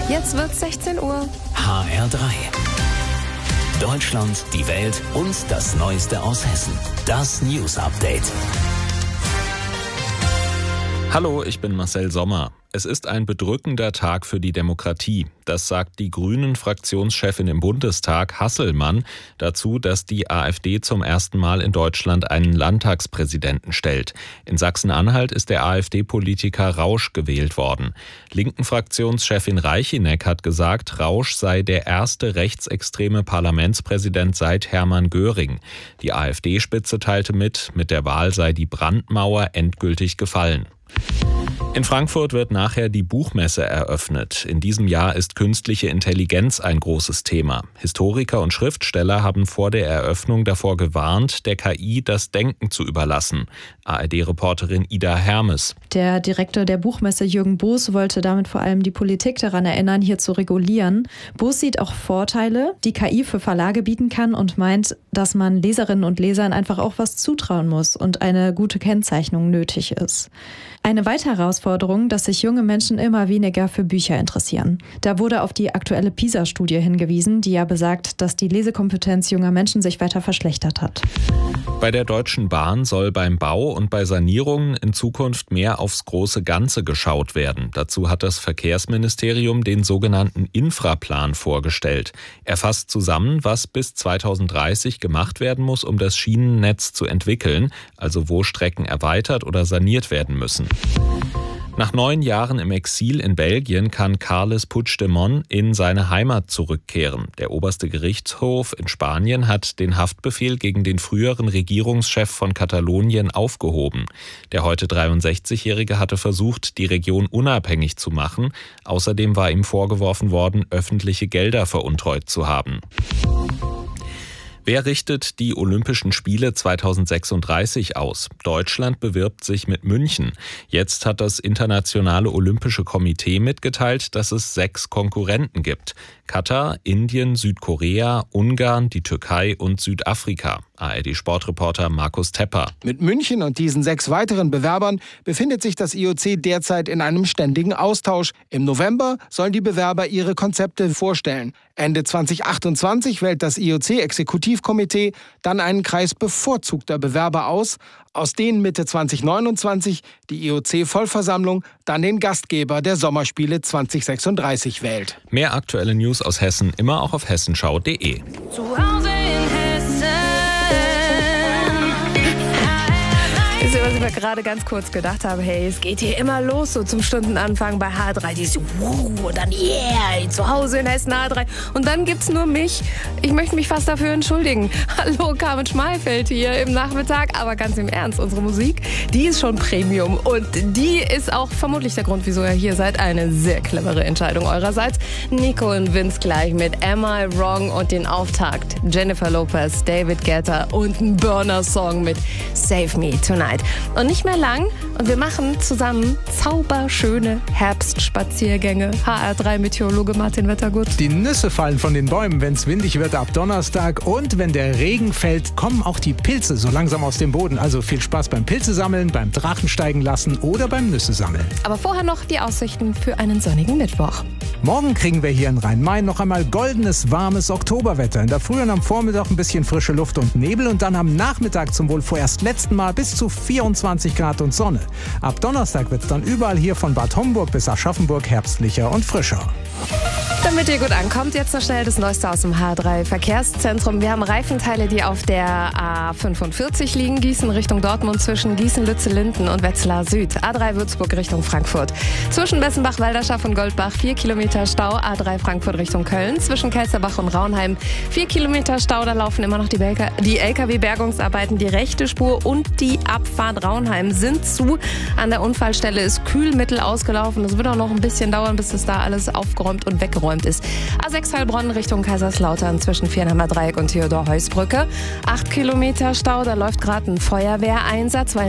Jetzt wird's 16 Uhr. HR3. Deutschland, die Welt und das Neueste aus Hessen. Das News Update. Hallo, ich bin Marcel Sommer. Es ist ein bedrückender Tag für die Demokratie. Das sagt die Grünen-Fraktionschefin im Bundestag, Hasselmann, dazu, dass die AfD zum ersten Mal in Deutschland einen Landtagspräsidenten stellt. In Sachsen-Anhalt ist der AfD-Politiker Rausch gewählt worden. Linken-Fraktionschefin Reichineck hat gesagt, Rausch sei der erste rechtsextreme Parlamentspräsident seit Hermann Göring. Die AfD-Spitze teilte mit der Wahl sei die Brandmauer endgültig gefallen. In Frankfurt wird nachher die Buchmesse eröffnet. In diesem Jahr ist künstliche Intelligenz ein großes Thema. Historiker und Schriftsteller haben vor der Eröffnung davor gewarnt, der KI das Denken zu überlassen. ARD-Reporterin Ida Hermes. Der Direktor der Buchmesse Jürgen Boos wollte damit vor allem die Politik daran erinnern, hier zu regulieren. Boos sieht auch Vorteile, die KI für Verlage bieten kann und meint, dass man Leserinnen und Lesern einfach auch was zutrauen muss und eine gute Kennzeichnung nötig ist. Eine weitere Herausforderung, dass sich junge Menschen immer weniger für Bücher interessieren. Da wurde auf die aktuelle PISA-Studie hingewiesen, die ja besagt, dass die Lesekompetenz junger Menschen sich weiter verschlechtert hat. Bei der Deutschen Bahn soll beim Bau und bei Sanierungen in Zukunft mehr aufs große Ganze geschaut werden. Dazu hat das Verkehrsministerium den sogenannten Infraplan vorgestellt. Er fasst zusammen, was bis 2030 gemacht werden muss, um das Schienennetz zu entwickeln, also wo Strecken erweitert oder saniert werden müssen. Nach 9 Jahren im Exil in Belgien kann Carles Puigdemont in seine Heimat zurückkehren. Der oberste Gerichtshof in Spanien hat den Haftbefehl gegen den früheren Regierungschef von Katalonien aufgehoben. Der heute 63-Jährige hatte versucht, die Region unabhängig zu machen. Außerdem war ihm vorgeworfen worden, öffentliche Gelder veruntreut zu haben. Wer richtet die Olympischen Spiele 2036 aus? Deutschland bewirbt sich mit München. Jetzt hat das Internationale Olympische Komitee mitgeteilt, dass es 6 Konkurrenten gibt. Katar, Indien, Südkorea, Ungarn, die Türkei und Südafrika. ARD-Sportreporter Markus Tepper. Mit München und diesen 6 weiteren Bewerbern befindet sich das IOC derzeit in einem ständigen Austausch. Im November sollen die Bewerber ihre Konzepte vorstellen. Ende 2028 wählt das IOC-Exekutivkomitee dann einen Kreis bevorzugter Bewerber aus denen Mitte 2029 die IOC-Vollversammlung dann den Gastgeber der Sommerspiele 2036 wählt. Mehr aktuelle News aus Hessen immer auch auf hessenschau.de. Zu Hause in Hessen. Was ich mir gerade ganz kurz gedacht habe, hey, es geht hier immer los, so zum Stundenanfang bei H3, dieses und dann zu Hause in Hessen H3 und dann gibt's nur mich. Ich möchte mich fast dafür entschuldigen. Hallo, Carmen Schmalfeld hier im Nachmittag, aber ganz im Ernst, unsere Musik, die ist schon Premium und die ist auch vermutlich der Grund, wieso ihr hier seid. Eine sehr clevere Entscheidung eurerseits. Nico und Vince gleich mit Am I Wrong und den Auftakt Jennifer Lopez, David Guetta und ein Burner-Song mit Save Me Tonight. Und nicht mehr lang und wir machen zusammen zauberschöne Herbstspaziergänge. HR3-Meteorologe Martin Wettergut. Die Nüsse fallen von den Bäumen, wenn es windig wird ab Donnerstag. Und wenn der Regen fällt, kommen auch die Pilze so langsam aus dem Boden. Also viel Spaß beim Pilzesammeln, beim Drachensteigen lassen oder beim Nüsse sammeln. Aber vorher noch die Aussichten für einen sonnigen Mittwoch. Morgen kriegen wir hier in Rhein-Main noch einmal goldenes, warmes Oktoberwetter. In der Früh und am Vormittag ein bisschen frische Luft und Nebel und dann am Nachmittag zum wohl vorerst letzten Mal bis zu 24 Grad und Sonne. Ab Donnerstag wird es dann überall hier von Bad Homburg bis Aschaffenburg herbstlicher und frischer. Damit ihr gut ankommt, jetzt noch schnell das Neueste aus dem H3 Verkehrszentrum. Wir haben Reifenteile, die auf der A45 liegen. Gießen Richtung Dortmund zwischen Gießen, Lützellinden und Wetzlar Süd. A3 Würzburg Richtung Frankfurt. Zwischen Bessenbach, Walderschaft und Goldbach 4 Kilometer Stau. A3 Frankfurt Richtung Köln. Zwischen Kelsterbach und Raunheim 4 Kilometer Stau. Da laufen immer noch die LKW-Bergungsarbeiten. Die rechte Spur und die Abfahrt Raunheim sind zu. An der Unfallstelle ist Kühlmittel ausgelaufen. Es wird auch noch ein bisschen dauern, bis das da alles aufgeräumt und weggeräumt ist. A6 Heilbronn Richtung Kaiserslautern zwischen Vierheimer Dreieck und Theodor-Heuss-Brücke. 8 Kilometer Stau, da läuft gerade ein Feuerwehreinsatz, weil